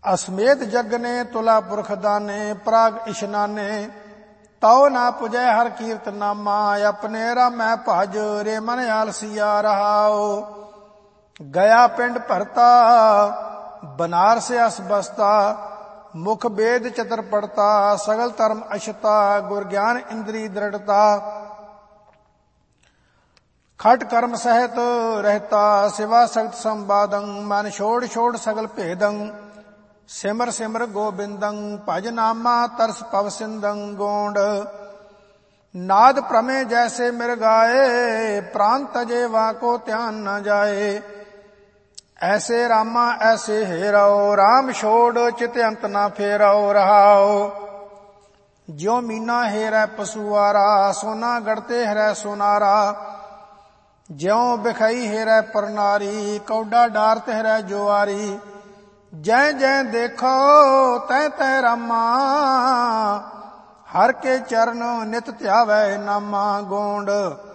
ਅਸਮੇਤ ਜਗਨੇ ਤੁਲਾ ਪੁਰਖ ਦਾਨੇ Prague ਇਸ਼ਨਾਨੇ ਤਉ ਨਾ ਪੁਜੈ ਹਰ ਕੀਰਤ ਨਾਮਾ ਆਪਣੇ ਰਾਮੈ ਭਜ ਰੇ ਮਨ ਆਲਸੀਆ ਰਹਾਉ। ਗਿਆ ਪਿੰਡ ਭਰਤਾ ਬਨਾਰਸ ਅਸ ਬਸਤਾ ਮੁਖ ਬੇਦ ਚਤਰ ਪੜਤਾ ਸਗਲ ਧਰਮ ਅਸ਼ਤਾ ਗੁਰ ਗਿਆਨ ਇੰਦਰੀ ਦ੍ਰਿੜਤਾ। ਖਟ ਕਰਮ ਸਹਿਤ ਰਹਿਤਾ ਸਿਵਾ ਸਖਤ ਸੰਵਾਦੰ ਮਨ ਛੋੜ ਛੋੜ ਸਗਲ ਭੇਦੰ ਸਿਮਰ ਸਿਮਰ ਗੋਬਿੰਦੰ ਭਜ ਨਾਮਾ ਤਰਸ ਪਵ ਸਿੰਦੰ ਗੋਂਡ। ਨਾਦ ਪ੍ਰਮੇ ਜੈਸੇ ਮਿਰ ਗਾਏ ਪ੍ਰਾਨ ਤਜੇ ਵਾਕੋ ਧਿਆਨ ਨ ਜਾਏ ਐਸੇ ਰਾਮਾ ਐਸੇ ਹੇਰਾਓ ਰਾਮ ਛੋੜ ਚਿਤ ਅੰਤ ਨਾ ਫੇਰਾਓ ਰਹਾਓ। ਜਿਉ ਮੀਨਾ ਹੇਰੈ ਪਸੁਆਰਾ ਸੋਨਾ ਗੜਤੇ ਹਰੈ ਸੋਨਾਰਾ ਜਿਉ ਬਿਖਈ ਹੇਰੈ ਪਰਨਾਰੀ ਕੌਡਾ ਡਾਰਤ ਹਰੈ ਜੁਆਰੀ। ਜੈ ਜੈ ਦੇਖੋ ਤੈ ਤੈ ਰਾਮਾ ਹਰ ਕੇ ਚਰਨ ਨਿਤ ਧਿਆਵੈ ਨਾਮਾ ਗੋਂਡ।